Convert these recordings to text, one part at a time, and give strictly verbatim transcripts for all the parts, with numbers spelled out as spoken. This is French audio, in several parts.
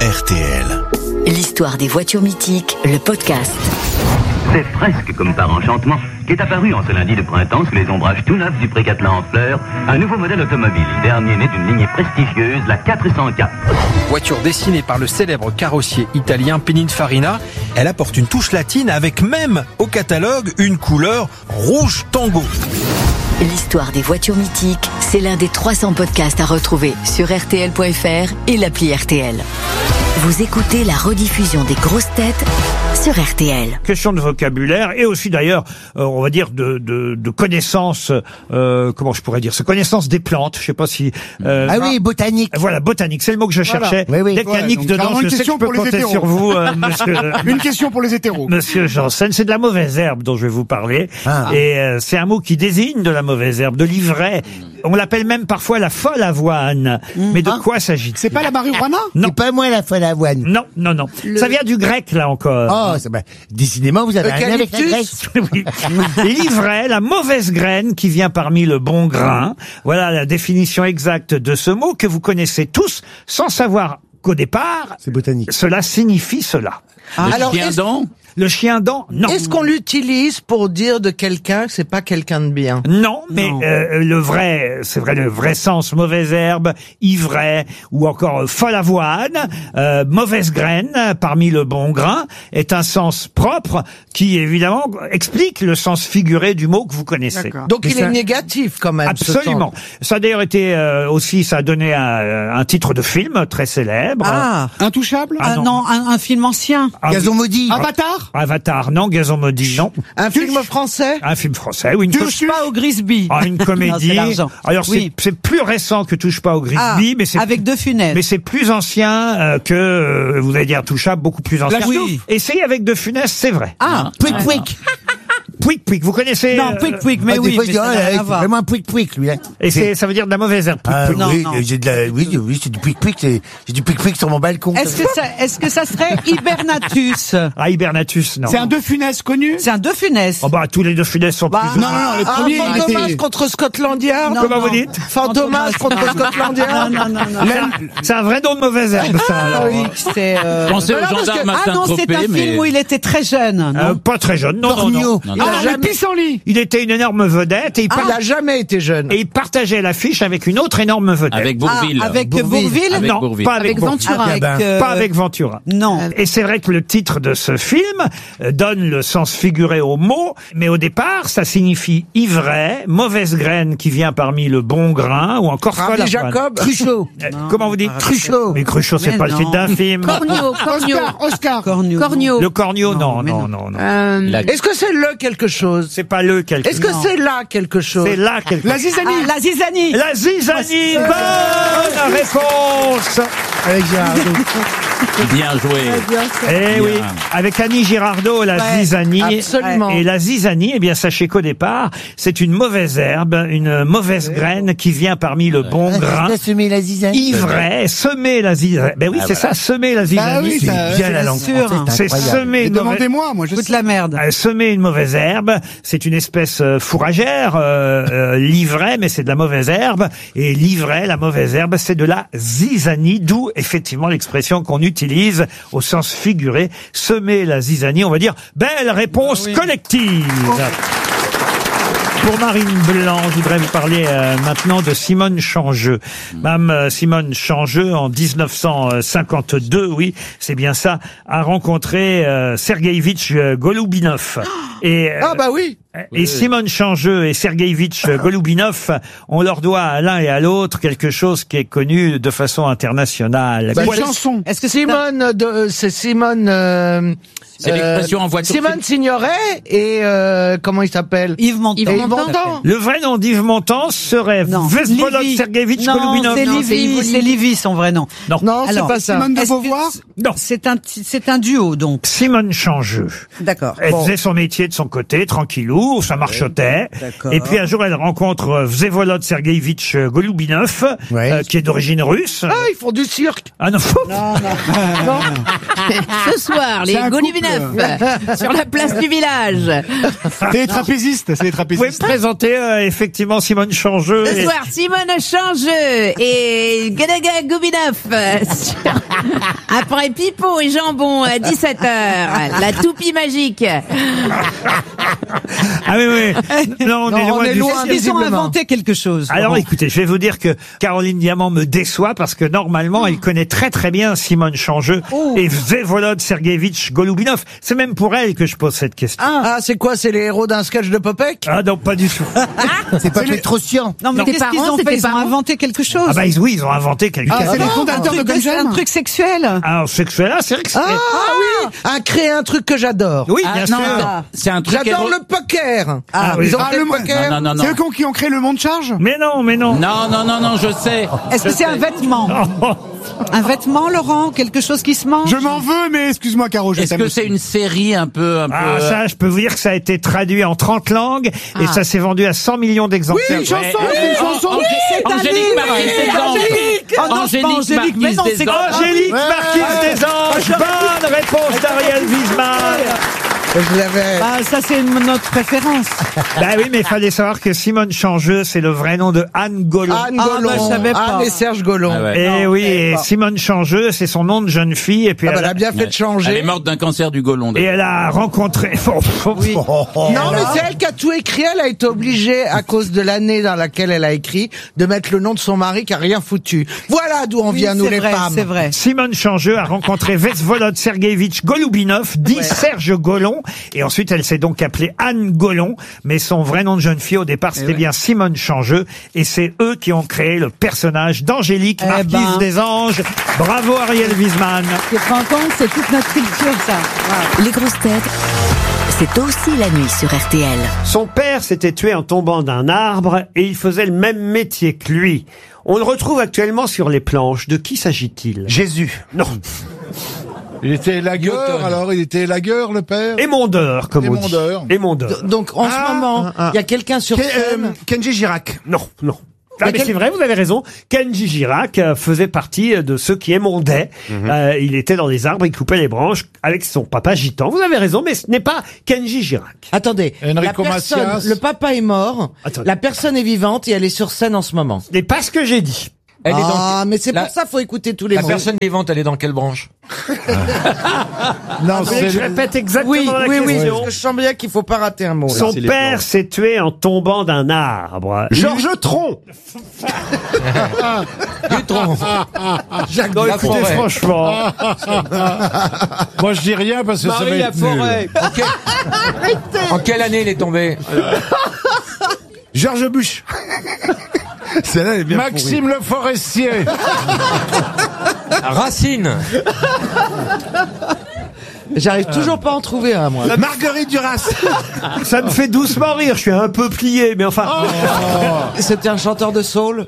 R T L. L'histoire des voitures mythiques, le podcast. C'est presque comme par enchantement qu'est apparu en ce lundi de printemps sous les ombrages tout neufs du Pré-Catelin en fleurs un nouveau modèle automobile, dernier né d'une lignée prestigieuse, la quatre cent quatre. Voiture dessinée par le célèbre carrossier italien Pininfarina, elle apporte une touche latine avec même au catalogue une couleur rouge tango. L'histoire des voitures mythiques, c'est l'un des trois cents podcasts à retrouver sur R T L point F R et l'appli R T L. Vous écoutez la rediffusion des grosses têtes sur R T L. Question de vocabulaire et aussi d'ailleurs, euh, on va dire de, de, de connaissances, euh, comment je pourrais dire, ce connaissance des plantes. Je sais pas si. Euh, ah oui, botanique. Voilà, botanique, c'est le mot que je Voilà. cherchais. Oui, oui. Dès qu'il y a Ouais, Nick donc, dedans, je sais que je peux compter sur vous, euh, monsieur. Une question pour les hétéros. Monsieur Janssen, c'est de la mauvaise herbe dont je vais vous parler. Ah. Et euh, c'est un mot qui désigne de la mauvaise herbe, de l'ivraie. On l'appelle même parfois la folle avoine. Mmh. Mais de Ah. quoi s'agit-il? C'est pas la marijuana? Non. C'est pas moi la folle avoine. Non, non, non. Le- Ça vient du grec, là encore. Oh, c'est bah, décidément, vous avez un lien avec la Grèce. Oui. L'ivraie, la mauvaise graine qui vient parmi le bon grain. Voilà la définition exacte de ce mot que vous connaissez tous sans savoir qu'au départ, C'est botanique. cela signifie cela. Alors, est-ce, Le chien dent, non. est-ce qu'on l'utilise pour dire de quelqu'un que c'est pas quelqu'un de bien? Non, mais euh, le vrai, c'est vrai, le vrai sens, mauvaise herbe, ivraie, ou encore euh, folle avoine, euh, mauvaise graine, parmi le bon grain, est un sens propre qui, évidemment, explique le sens figuré du mot que vous connaissez. D'accord. Donc Mais il ça- est négatif quand même. ce Absolument. sens. Ça a d'ailleurs été euh, aussi, ça a donné un, un titre de film très célèbre. Ah, Intouchable? Ah, ah non. non, un, un film ancien. Ah, oui. Gazon maudit. Avatar? Avatar, non. Gazon maudit, non. Un film français? Un film français, oui. Une, co- Touche Pas au Grisby. ah, une Non, comédie. c'est l'argent. Alors Oui. c'est c'est plus récent que Touche pas au Grisby, Ah, mais c'est avec De Funès. mais c'est plus ancien euh, que euh, vous allez dire Touchable, beaucoup plus ancien. La Oui. Essayez avec De Funès, c'est vrai. Ah, Pouic pouic. Pouic pouic, vous connaissez non, euh, Pouic Pouic, mais Ah, des oui, fois, mais je dis, ça oh, n'a là, rien à c'est voir. vraiment un pouic pouic, lui, là. Et c'est ça veut dire de la mauvaise herbe. Pouic, Ah, pouic. Non, oui, non. j'ai de la, oui, oui, c'est du pouic pouic, c'est, j'ai du pouic pouic sur mon balcon. Est-ce que ça, est-ce que ça serait Hibernatus? Ah, Hibernatus, non. C'est un De Funès connu? C'est un De Funès. Oh bah tous les De Funès sont Bah, plus. Non, non, non, le Ah, premier, il Fantomas était... contre Scotland Yard? Non, Comment non. vous dites? Fantomas contre Scotland Yard? Non, non, non, non. C'est un vrai nom de mauvaise herbe, ça. Ah alors. oui, c'est. Euh... Pensez aux voilà, parce gendarmes que- à Ah non, c'est Saint-Tropez, un film mais- où il était très jeune. Non Euh, pas très jeune, non, non, Cornio. non. Non, Il non. a Ah, le jamais, pissenlit! Il était une énorme vedette et il, par- il a jamais été jeune. et il partageait l'affiche avec une autre énorme vedette. Avec Ah, Bourville. avec Bourvil. Bourville. Avec non, Bourville. pas avec, Avec Bourvil. Ventura. Avec, Avec, euh, Pas avec Ventura. Non. Et c'est vrai que le titre de ce film euh, donne le sens figuré au mot, mais au départ, ça signifie ivraie, mauvaise graine qui vient parmi le bon grain, ou encore folle Rabbi avoine. Jacob? Cruchot. Euh, Comment vous dites Cruchot. Mais Cruchot, c'est Mais pas le non. titre d'un film. Cornio, Cornio, Oscar, Oscar! Cornio. Cornio. Le Cornio, non, mais non, non. non, non. Euh, La- Est-ce que c'est le quelque chose? C'est pas le quelque Est-ce que chose. c'est là quelque chose? C'est là quelque La chose. zizanie! Ah, la zizanie. La zizanie, bonne réponse. Avec Gérard. Bien joué. Eh Bien. oui, avec Annie Girardot, la Ouais, zizanie. absolument. Et la zizanie, eh bien, sachez qu'au départ, c'est une mauvaise herbe, une mauvaise graine qui vient parmi le bon grain. T'as semé la zizanie. Ivraie, semer la zizanie. Ben oui, Ah, c'est voilà. ça, semer la zizanie. oui, C'est ça- bien la langue sûr. française, C'est incroyable. semer Mais une mauvaise... demandez-moi, moi je Toute sais. la merde. Euh, semer une mauvaise herbe, c'est une espèce euh, fourragère, euh, euh, l'ivraie, mais c'est de la mauvaise herbe, et l'ivraie, la mauvaise herbe, c'est de la zizanie, d'où effectivement l'expression qu'on utilise au sens figuré, semer la zizanie, on va dire, belle réponse collective. Pour Marine Blanc, je voudrais vous parler euh, maintenant de Simone Changeux. Madame euh, Simone Changeux, en dix-neuf cent cinquante-deux, oui, c'est bien ça, a rencontré euh, Sergueïevitch euh, Goloubinov. Et, euh, Ah bah oui. et Simone Changeux et Sergueïevitch Goloubinov, on leur doit à l'un et à l'autre quelque chose qui est connu de façon internationale. Bah, Une Voilà. chanson! Est-ce que c'est un- Simone, de, c'est Simone. Euh, C'est l'expression en voiture. Simone Signoret et euh, comment il s'appelle? Yves Montand. Et Yves Montand. Le vrai nom d'Yves Montand serait Non. Vesvolod Livy. Sergueïevitch Non, Goloubinov. c'est Non, c'est Livy, Livy. c'est Livy son vrai nom. Non. Non, c'est Alors, pas ça. Simone de Est-ce que Beauvoir? Non. C'est un, c'est un duo donc. Simone Changeux. D'accord. Elle Bon. faisait son métier de son côté, tranquillou, ça marchotait. D'accord. Et puis un jour, elle rencontre euh, Vsevolod Sergueïevitch Goloubinov, Ouais. euh, qui est d'origine russe. Ah, ils font du cirque. Ah non, Non, non. Ce soir, les C'est un couple. Goloubinov. Gobineuf, sur la place du village. C'est les trapézistes, c'est les Vous pouvez trapézistes. présenter euh, effectivement Simone Changeux. Ce et- soir, Simone Changeux et Gadaga Gobineuf. Après Pipo et Jambon à dix-sept heures. La toupie magique. Ah oui, oui. Non, on Non, est loin on est du loin. Est-ce qu'ils ont visiblement. inventé quelque chose? Alors Laurent écoutez, je vais vous dire que Caroline Diamant me déçoit parce que normalement elle connaît très très bien Simone Changeux et Vsevolod Sergueïevitch Golubinov. C'est même pour elle que je pose cette question. Ah, c'est quoi? C'est les héros d'un sketch de Popek? Ah non, pas du tout. C'est pas C'est les- Petrosian. Non, mais Non. qu'est-ce Tes qu'ils parents, ont c'est fait? tes Ils ont parents inventé quelque chose. Ah bah ils- oui, ils ont inventé quelque Ah, chose. c'est les Un fondateurs de truc, Comme c'est un J'aime. truc sexuel. Alors sexuel, ah, c'est vrai que c'est... Ah, oui, un créer un truc que j'adore. Oui, Ah, bien non, sûr. attends, c'est un truc. J'adore héro- le poker. Ah, oui. Ils ont Ah, fait le le mo- poker. Non, non, non, C'est eux non. qui ont, qui ont créé le monde charge? Mais non, mais non. Non, non, non, non, je sais. Est-ce que Je c'est un sais. vêtement? Un vêtement, Laurent? Quelque chose qui se mange? Je m'en veux, mais excuse-moi, Caro, je Est-ce t'aime que aussi. c'est une série un peu, un peu. Ah, ça, je peux vous dire que ça a été traduit en trente langues et Ah. ça s'est vendu à cent millions d'exemplaires. Oui, une chanson, c'est une chanson. Angé- c'est un Angélique livre. Marquise des Anges. Angélique. Oh non, c'est pas Angélique Angélique, mais Marquise non, des c'est Anges. Angélique Ouais. Marquise des Anges, bonne réponse d'Ariel Wiesmann. Je l'avais. Bah, ça, c'est notre préférence. Bah oui, mais il fallait savoir que Simone Changeux, c'est le vrai nom de Anne Gollon. Anne Ah, Gollon. bah, je savais pas. Anne et Serge Gollon. Ah ouais. Et Non, oui, eh et ben. Simone Changeux, c'est son nom de jeune fille. Et puis Ah bah, elle, elle a, a bien fait de Elle est changer. morte d'un cancer du côlon. et d'ailleurs. elle a rencontré... Oui. Non, mais c'est elle qui a tout écrit. Elle a été obligée, à cause de l'année dans laquelle elle a écrit, de mettre le nom de son mari qui a rien foutu. Voilà d'où on Oui, vient, nous c'est les vrai, femmes. c'est vrai. Simone Changeux a rencontré Vsevolod Sergueïevitch Golubinov, dit Serge Gollon, et ensuite elle s'est donc appelée Anne Gollon, mais son vrai nom de jeune fille au départ c'était bien Simone Changeux, et c'est eux qui ont créé le personnage d'Angélique Eh Marquise ben. des Anges. Bravo Ariel Wiesmann. Tu te rends compte, c'est toute notre culture, ça. Wow. Les grosses têtes, c'est aussi la nuit sur R T L. Son père s'était tué en tombant d'un arbre et il faisait le même métier que lui. On le retrouve actuellement sur les planches. De qui s'agit-il? Jésus. Non. Il était lagueur, alors il était lagueur, le père. Émondeur, comme on dit. Émondeur. Émondeur. Donc, en Ah, ce moment, il ah, ah. y a quelqu'un sur Ken- scène. euh, Kenji Girac. Non, non. Ah, Mais mais quel- c'est vrai, vous avez raison. Kenji Girac euh, faisait partie de ceux qui émondaient. Euh, il était dans les arbres, il coupait les branches avec son papa gitan. Vous avez raison, mais ce n'est pas Kenji Girac. Attendez, Enrico la personne, Macias. le papa est mort, Attendez. la personne est vivante et elle est sur scène en ce moment. Ce n'est pas ce que j'ai dit. Elle est dans Ah, mais c'est la- pour ça faut écouter tous les la mots. personne vivante, elle est dans quelle branche? Non, Vous voulez que je c'est répète exactement Oui, la oui, oui, question? parce que je sens bien qu'il faut pas rater un mot. là. Son c'est les père planches. s'est tué en tombant d'un arbre. Georges Tron. Dutron. Jacques non, écoutez, Laforêt. franchement. moi je dis rien parce que ça va Marie être nul. Laforêt. En, quelle... en quelle année il est tombé? Georges Bush. Celle-là, elle est bien Maxime Le Forestier. Racine. J'arrive toujours pas à en trouver un, moi. pourrie. Marguerite Duras. Ça me fait doucement rire. Je suis un peu plié, mais enfin. C'était un chanteur de soul.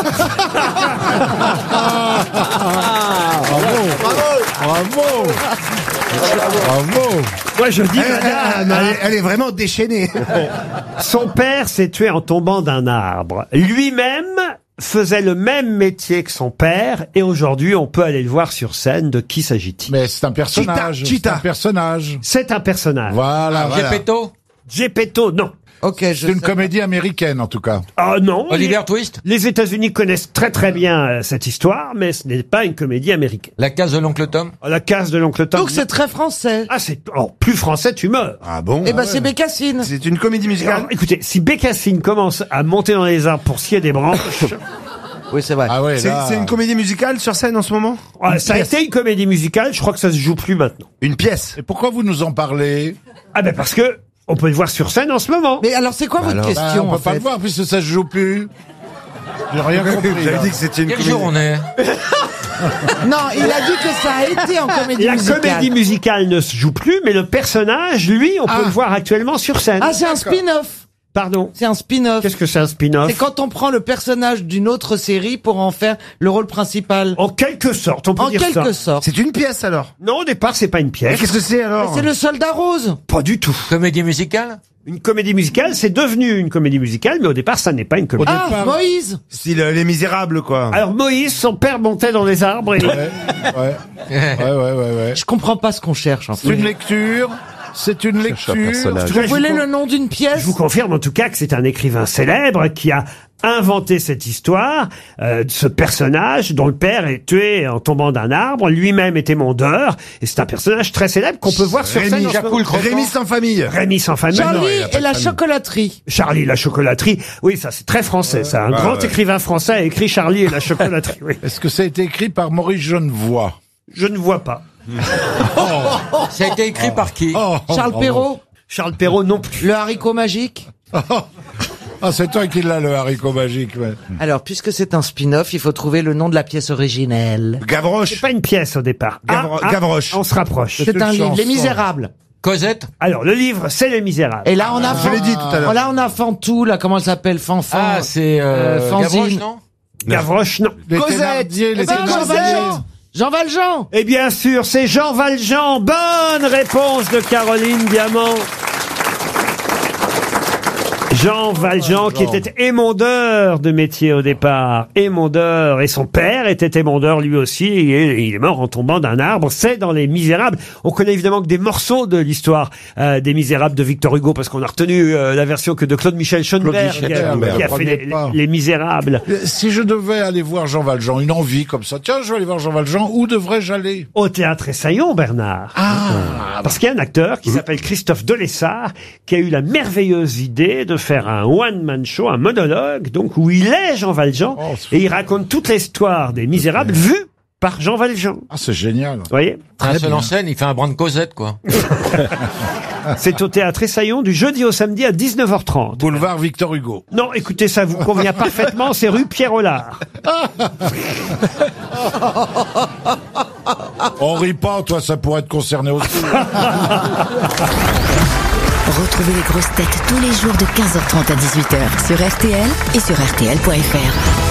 Bravo. Bravo. Moi, je dis, Elle, elle- madame, elle- elle est vraiment déchaînée. son père s'est tué en tombant d'un arbre. Lui-même faisait le même métier que son père, et aujourd'hui, on peut aller le voir sur scène. De qui s'agit-il? Mais c'est un personnage. Cheetah, C'est Cheetah. un personnage. C'est un personnage. Voilà. voilà. Gepetto. Geppetto, non. Ok, je C'est une sais. comédie américaine en tout cas. Ah non. Oliver Twist. Les, les États-Unis connaissent très très bien euh, cette histoire, mais ce n'est pas une comédie américaine. La case de l'oncle Tom. La case de l'oncle Tom. Donc c'est très français. Ah, c'est oh, plus français, tu meurs. Ah bon? Eh ben c'est Bécassine. C'est une comédie musicale. Alors, écoutez, si Bécassine commence à monter dans les arbres pour scier des branches, Oui, c'est vrai. Ah ouais, C'est là. c'est une comédie musicale sur scène en ce moment? ah, ça a été une comédie musicale, je crois que ça se joue plus maintenant. Une pièce. Et pourquoi vous nous en parlez? Ah ben parce que on peut le voir sur scène en ce moment. Mais alors c'est quoi votre Alors, Bah, question on peut en pas fait le voir puisque ça se joue plus. J'ai rien compris. J'avais là. dit que c'était une Quel comédie. jour on est? Non, il a dit que ça a été en comédie La musicale. comédie musicale ne se joue plus, mais le personnage, lui, on peut Ah. le voir actuellement sur scène. Ah, c'est un spin-off. Pardon. C'est un spin-off. Qu'est-ce que c'est un spin-off? C'est quand on prend le personnage d'une autre série pour en faire le rôle principal. En quelque sorte, on peut En dire quelque ça. sorte. C'est une pièce alors. Non, au départ, c'est pas une Mais pièce. qu'est-ce que c'est alors? C'est le soldat rose. Pas du tout. Comédie musicale. Une comédie musicale, c'est devenu une comédie musicale, mais au départ, ça n'est pas une comédie. Ah, départ- Moïse. Style euh, Les Misérables, quoi. Alors Moïse, son père montait dans les arbres et... Ouais, ouais, ouais, ouais, ouais, ouais. Je comprends pas ce qu'on cherche, en C'est fait. une lecture. C'est une lecture. Vous voulez le nom d'une pièce? Je vous confirme en tout cas que c'est un écrivain célèbre qui a inventé cette histoire euh, de ce personnage dont le père est tué en tombant d'un arbre. Lui-même était mondeur et c'est un personnage très célèbre qu'on peut voir sur scène. Rémi, en ce moment. Rémi sans famille. Rémi sans famille. Charlie non, il y a pas et de la famille. chocolaterie. Charlie la chocolaterie. Oui, ça c'est très français. Ça, un ouais, grand ouais. écrivain français a écrit Charlie et la chocolaterie. Oui. Est-ce que ça a été écrit par Maurice Genevoix? Je ne vois pas. Ça a été écrit par qui? Oh, Charles bravo. Perrault. Charles Perrault non plus. Le haricot magique. Ah, c'est toi qui l'as, le haricot magique. Ouais. Alors, puisque c'est un spin-off, il faut trouver le nom de la pièce originelle. C'est Gavroche. pas une pièce au départ. Gavro- Gavroche. On se rapproche. C'est une un livre, Les chanson. Misérables. Cosette? Alors le livre, c'est Les Misérables. Et là, on a Je l'ai dit tout à l'heure. Là, on a Fantou, là, comment elle s'appelle? Fanfan. Ah, c'est euh, euh, Fanzine. Gavroche, non? Gavroche, non. Les Cosette. Thénardier, les Eh ben, Jean Thénardier. Valjean. Jean Valjean. Et bien sûr, c'est Jean Valjean. Bonne réponse de Caroline Diamant. Jean Valjean, qui était émondeur de métier au départ, émondeur, et son père était émondeur lui aussi, et il est mort en tombant d'un arbre. C'est dans Les Misérables. On connaît évidemment que des morceaux de l'histoire euh, des Misérables de Victor Hugo, parce qu'on a retenu euh, la version que de Claude Michel Schoenberg, Michel euh, Schoenberg, qui a le fait premier les, pas. les Misérables. Euh, Si je devais aller voir Jean Valjean, une envie comme ça, tiens, je vais aller voir Jean Valjean, où devrais-je aller? Au théâtre Essaillon, Bernard. Ah, Parce qu'il y a un acteur qui s'appelle Christophe Delessart qui a eu la merveilleuse idée de faire un one-man show, un monologue, donc où il est Jean Valjean Oh, c'est et il raconte toute l'histoire des Misérables vue par Jean Valjean. Vous ah c'est génial. voyez? Un seul en scène, il fait un brin de Cosette, quoi. C'est au théâtre Essaillon du jeudi au samedi à dix-neuf heures trente. Boulevard Victor Hugo. Non, écoutez, ça vous convient parfaitement, c'est rue Pierre-Hollard. On rit pas, toi, ça pourrait être concerné aussi. Retrouvez les grosses têtes tous les jours de quinze heures trente à dix-huit heures sur R T L et sur R T L point F R.